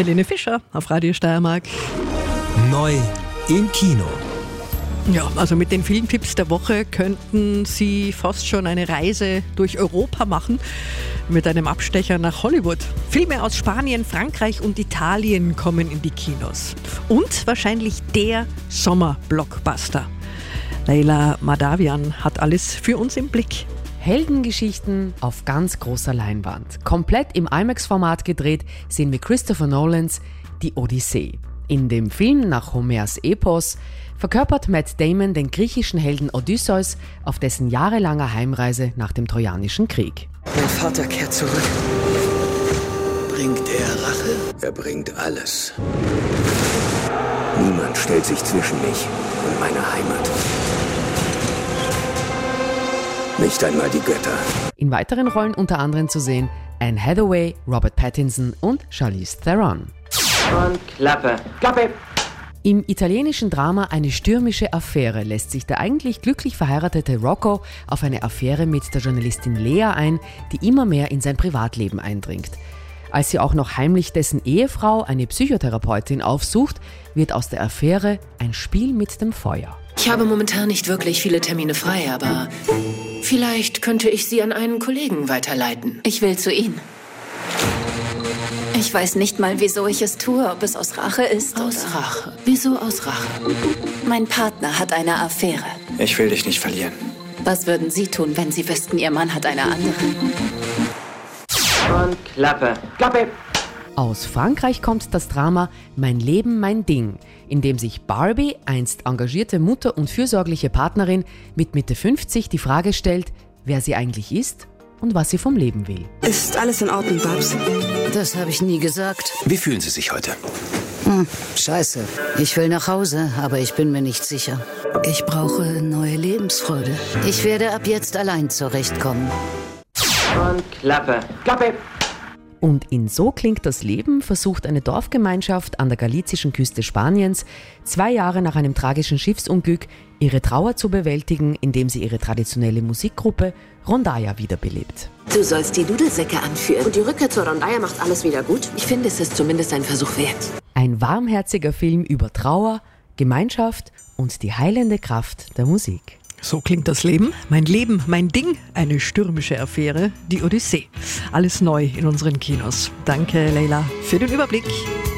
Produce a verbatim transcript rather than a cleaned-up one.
Helene Fischer auf Radio Steiermark. Neu im Kino. Ja, also mit den Filmtipps der Woche könnten Sie fast schon eine Reise durch Europa machen mit einem Abstecher nach Hollywood. Filme aus Spanien, Frankreich und Italien kommen in die Kinos. Und wahrscheinlich der Sommerblockbuster. Leila Madavian hat alles für uns im Blick. Heldengeschichten auf ganz großer Leinwand. Komplett im IMAX-Format gedreht sehen wir Christopher Nolans Die Odyssee. In dem Film nach Homers Epos verkörpert Matt Damon den griechischen Helden Odysseus auf dessen jahrelanger Heimreise nach dem Trojanischen Krieg. Mein Vater kehrt zurück. Bringt er Rache? Er bringt alles. Niemand stellt sich zwischen mich und meine Heimat. Nicht einmal die Götter. In weiteren Rollen unter anderem zu sehen Anne Hathaway, Robert Pattinson und Charlize Theron. Und Klappe. Klappe! Im italienischen Drama Eine stürmische Affäre lässt sich der eigentlich glücklich verheiratete Rocco auf eine Affäre mit der Journalistin Lea ein, die immer mehr in sein Privatleben eindringt. Als sie auch noch heimlich dessen Ehefrau, eine Psychotherapeutin, aufsucht, wird aus der Affäre ein Spiel mit dem Feuer. Ich habe momentan nicht wirklich viele Termine frei, aber vielleicht könnte ich Sie an einen Kollegen weiterleiten. Ich will zu Ihnen. Ich weiß nicht mal, wieso ich es tue, ob es aus Rache ist Aus oder... Rache? Wieso aus Rache? Mein Partner hat eine Affäre. Ich will dich nicht verlieren. Was würden Sie tun, wenn Sie wüssten, Ihr Mann hat eine andere? Und Klappe. Klappe! Aus Frankreich kommt das Drama Mein Leben, mein Ding, in dem sich Barbie, einst engagierte Mutter und fürsorgliche Partnerin, mit Mitte fünfzig die Frage stellt, wer sie eigentlich ist und was sie vom Leben will. Ist alles in Ordnung, Babs? Das habe ich nie gesagt. Wie fühlen Sie sich heute? Hm, scheiße. Ich will nach Hause, aber ich bin mir nicht sicher. Ich brauche neue Lebensfreude. Ich werde ab jetzt allein zurechtkommen. Und Klappe. Klappe! Und in So klingt das Leben versucht eine Dorfgemeinschaft an der galizischen Küste Spaniens, zwei Jahre nach einem tragischen Schiffsunglück, ihre Trauer zu bewältigen, indem sie ihre traditionelle Musikgruppe Rondalla wiederbelebt. Du sollst die Dudelsäcke anführen und die Rückkehr zur Rondalla macht alles wieder gut? Ich finde, es ist zumindest ein Versuch wert. Ein warmherziger Film über Trauer, Gemeinschaft und die heilende Kraft der Musik. So klingt das Leben. Mein Leben, mein Ding. Eine stürmische Affäre. Die Odyssee. Alles neu in unseren Kinos. Danke, Leila, für den Überblick.